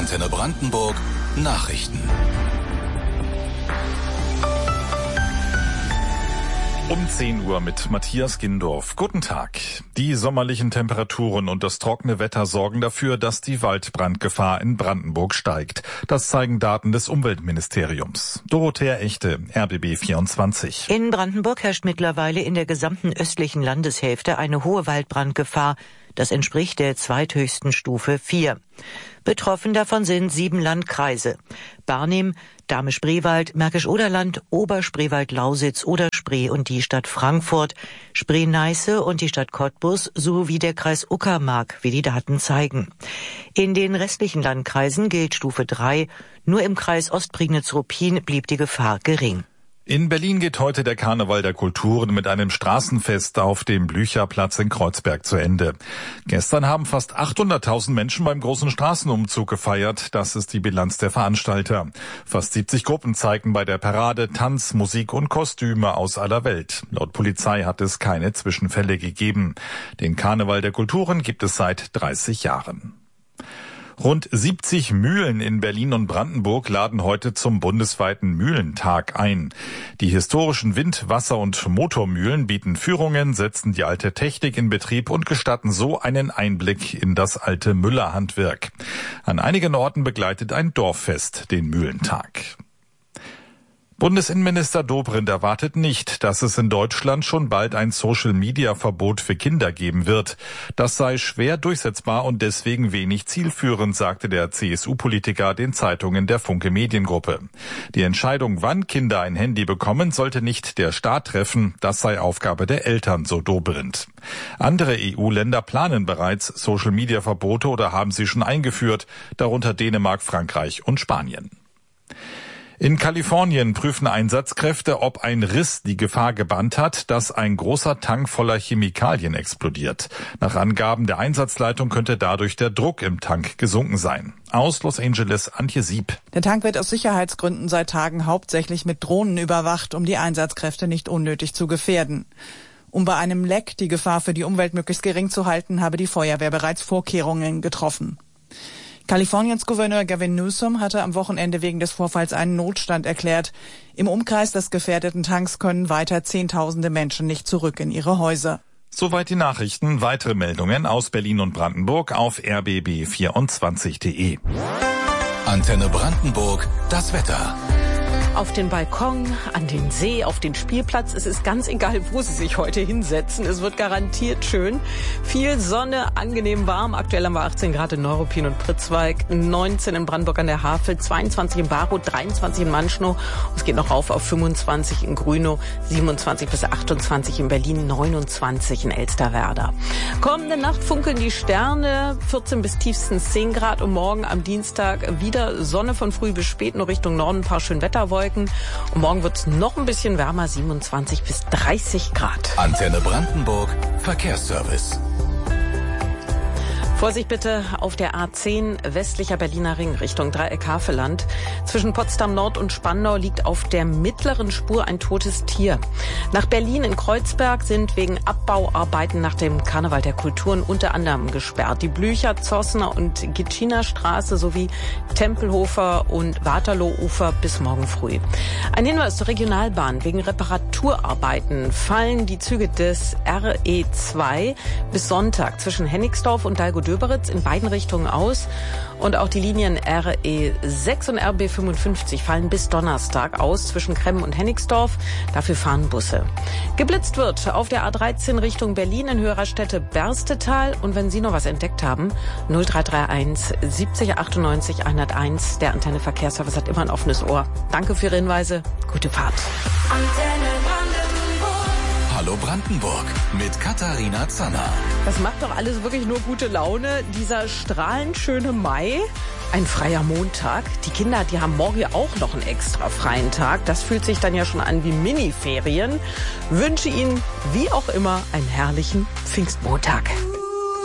Antenne Brandenburg Nachrichten. Um 10 Uhr mit Matthias Gindorf. Guten Tag. Die sommerlichen Temperaturen und das trockene Wetter sorgen dafür, dass die Waldbrandgefahr in Brandenburg steigt. Das zeigen Daten des Umweltministeriums. Dorothea Echte, RBB 24. In Brandenburg herrscht mittlerweile in der gesamten östlichen Landeshälfte eine hohe Waldbrandgefahr. Das entspricht der zweithöchsten Stufe 4. Betroffen davon sind 7 Landkreise: Barnim, Dahme-Spreewald, Märkisch-Oderland, Oberspreewald-Lausitz, Oder-Spree und die Stadt Frankfurt, Spree-Neiße und die Stadt Cottbus sowie der Kreis Uckermark, wie die Daten zeigen. In den restlichen Landkreisen gilt Stufe 3. Nur im Kreis Ostprignitz-Ruppin blieb die Gefahr gering. In Berlin geht heute der Karneval der Kulturen mit einem Straßenfest auf dem Blücherplatz in Kreuzberg zu Ende. Gestern haben fast 800.000 Menschen beim großen Straßenumzug gefeiert. Das ist die Bilanz der Veranstalter. Fast 70 Gruppen zeigten bei der Parade Tanz, Musik und Kostüme aus aller Welt. Laut Polizei hat es keine Zwischenfälle gegeben. Den Karneval der Kulturen gibt es seit 30 Jahren. Rund 70 Mühlen in Berlin und Brandenburg laden heute zum bundesweiten Mühlentag ein. Die historischen Wind-, Wasser- und Motormühlen bieten Führungen, setzen die alte Technik in Betrieb und gestatten so einen Einblick in das alte Müllerhandwerk. An einigen Orten begleitet ein Dorffest den Mühlentag. Bundesinnenminister Dobrindt erwartet nicht, dass es in Deutschland schon bald ein Social-Media-Verbot für Kinder geben wird. Das sei schwer durchsetzbar und deswegen wenig zielführend, sagte der CSU-Politiker den Zeitungen der Funke Mediengruppe. Die Entscheidung, wann Kinder ein Handy bekommen, sollte nicht der Staat treffen. Das sei Aufgabe der Eltern, so Dobrindt. Andere EU-Länder planen bereits Social-Media-Verbote oder haben sie schon eingeführt, darunter Dänemark, Frankreich und Spanien. In Kalifornien prüfen Einsatzkräfte, ob ein Riss die Gefahr gebannt hat, dass ein großer Tank voller Chemikalien explodiert. Nach Angaben der Einsatzleitung könnte dadurch der Druck im Tank gesunken sein. Aus Los Angeles, Antje Sieb. Der Tank wird aus Sicherheitsgründen seit Tagen hauptsächlich mit Drohnen überwacht, um die Einsatzkräfte nicht unnötig zu gefährden. Um bei einem Leck die Gefahr für die Umwelt möglichst gering zu halten, habe die Feuerwehr bereits Vorkehrungen getroffen. Kaliforniens Gouverneur Gavin Newsom hatte am Wochenende wegen des Vorfalls einen Notstand erklärt. Im Umkreis des gefährdeten Tanks können weiter Zehntausende Menschen nicht zurück in ihre Häuser. Soweit die Nachrichten. Weitere Meldungen aus Berlin und Brandenburg auf rbb24.de. Antenne Brandenburg, das Wetter. Auf den Balkon, an den See, auf den Spielplatz. Es ist ganz egal, wo Sie sich heute hinsetzen. Es wird garantiert schön. Viel Sonne, angenehm warm. Aktuell haben wir 18 Grad in Neuruppin und Pritzwalk, 19 in Brandenburg an der Havel, 22 in Barow, 23 in Manschnow. Es geht noch rauf auf 25 in Grünow, 27 bis 28 in Berlin, 29 in Elsterwerda. Kommende Nacht funkeln die Sterne, 14 bis tiefstens 10 Grad. Und morgen am Dienstag wieder Sonne von früh bis spät, nur Richtung Norden ein paar Schönwetterwolken. Und morgen wird es noch ein bisschen wärmer, 27 bis 30 Grad. Antenne Brandenburg, Verkehrsservice. Vorsicht bitte auf der A10 westlicher Berliner Ring Richtung Dreieck-Havelland. Zwischen Potsdam Nord und Spandau liegt auf der mittleren Spur ein totes Tier. Nach Berlin in Kreuzberg sind wegen Abbauarbeiten nach dem Karneval der Kulturen unter anderem gesperrt. Die Blücher, Zossner und Gitschiner Straße sowie Tempelhofer und Waterloo-Ufer bis morgen früh. Ein Hinweis zur Regionalbahn. Wegen Reparaturarbeiten fallen die Züge des RE2 bis Sonntag zwischen Hennigsdorf und Dalgo-Döberitz in beiden Richtungen aus. Und auch die Linien RE6 und RB55 fallen bis Donnerstag aus zwischen Kremmen und Hennigsdorf. Dafür fahren Busse. Geblitzt wird auf der A13 Richtung Berlin in Höherstädte Berstetal. Und wenn Sie noch was entdeckt haben, 0331 70 98 101. Der Antenne Verkehrsservice hat immer ein offenes Ohr. Danke für Ihre Hinweise. Gute Fahrt. Hallo Brandenburg mit Katharina Zanner. Das macht doch alles wirklich nur gute Laune. Dieser strahlend schöne Mai, ein freier Montag. Die Kinder, die haben morgen ja auch noch einen extra freien Tag. Das fühlt sich dann ja schon an wie Mini-Ferien. Wünsche Ihnen, wie auch immer, einen herrlichen Pfingstmontag.